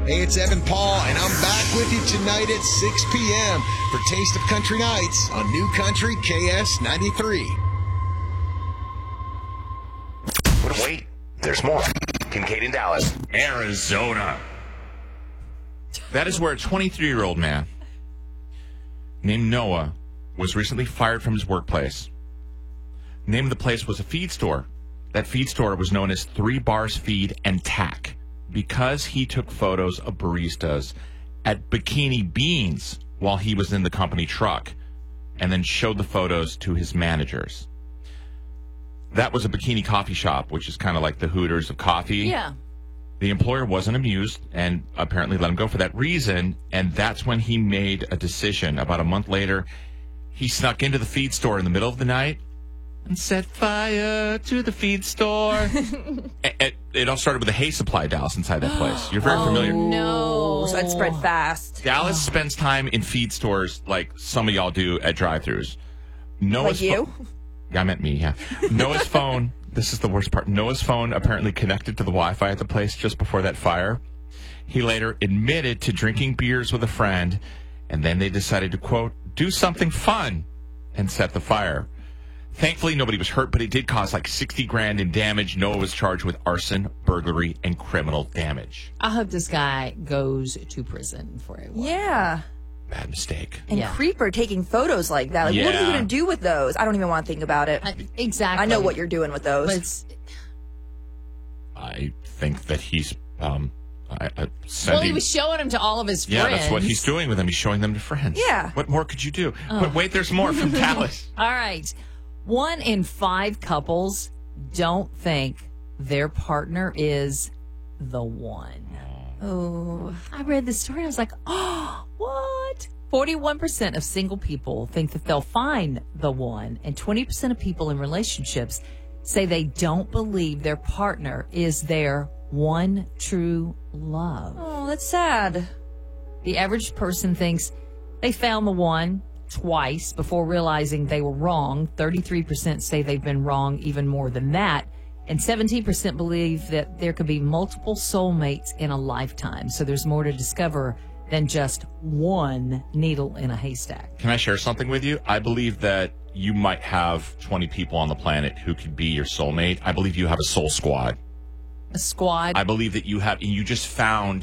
Hey, it's Evan Paul, and I'm back with you tonight at 6 p.m. for Taste of Country Nights on New Country KS93. But wait, there's more. Kincaid in Dallas, Arizona. That is where a 23-year-old man named Noah was recently fired from his workplace. The name of the place was a feed store. That feed store was known as 3 Bars Feed and Tack because he took photos of baristas at Bikini Beans while he was in the company truck and then showed the photos to his managers. That was a bikini coffee shop, which is kind of like the Hooters of coffee. Yeah. The employer wasn't amused and apparently let him go for that reason, and that's when he made a decision. About a month later, he snuck into the feed store in the middle of the night and set fire to the feed store. It all started with a hay supply, Dallas, inside that place. You're very familiar. No. So it spread fast. Dallas spends time in feed stores like some of y'all do at drive-thrus. Like you? Yeah, I meant me, yeah. Noah's phone, this is the worst part. Noah's phone apparently connected to the Wi-Fi at the place just before that fire. He later admitted to drinking beers with a friend, and then they decided to, quote, do something fun and set the fire. Thankfully, nobody was hurt, but it did cause like $60,000 in damage. Noah was charged with arson, burglary, and criminal damage. I hope this guy goes to prison for a while. Yeah. Bad mistake. And Yeah. creeper taking photos like that. Like, what are you going to do with those? I don't even want to think about it. Exactly. I know what you're doing with those. But it's, I think that he's well, sending... he was showing them to all of his friends. Yeah, that's what he's doing with them. He's showing them to friends. Yeah. What more could you do? But wait, there's more from Dallas. All right. 1 in 5 couples don't think their partner is the one. Oh. I read this story and I was like, oh, what? 41% of single people think that they'll find the one, and 20% of people in relationships say they don't believe their partner is their one true love. Oh, that's sad. The average person thinks they found the one twice before realizing they were wrong. 33% say they've been wrong even more than that. And 17% believe that there could be multiple soulmates in a lifetime. So there's more to discover than just one needle in a haystack. Can I share something with you? I believe that you might have 20 people on the planet who could be your soulmate. I believe you have a soul squad. A squad. I believe that you just found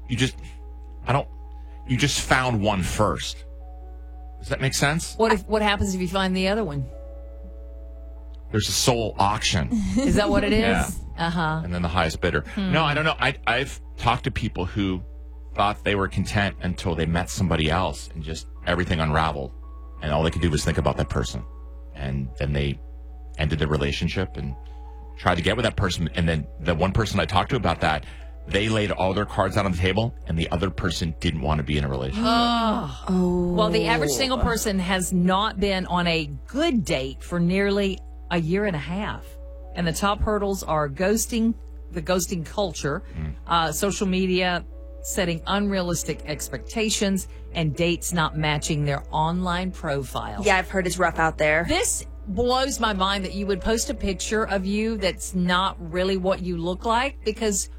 one first. Does that make sense? What happens if you find the other one? There's a soul auction. Is that what it is? Yeah. Uh-huh. And then the highest bidder. No, I don't know. I've talked to people who thought they were content until they met somebody else and just everything unraveled. And all they could do was think about that person. And then they ended the relationship and tried to get with that person. And then the one person I talked to about that, they laid all their cards out on the table and the other person didn't want to be in a relationship. Well, the average single person has not been on a good date for nearly a year and a half. And the top hurdles are ghosting, the ghosting culture, social media, setting unrealistic expectations, and dates not matching their online profile. Yeah, I've heard it's rough out there. This blows my mind that you would post a picture of you that's not really what you look like, because